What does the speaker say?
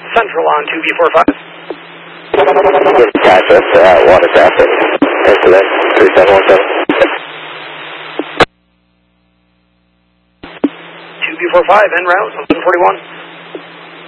Central on 2B45. Gotcha, water traffic. Incident 3717. 2B45 en route, 1141.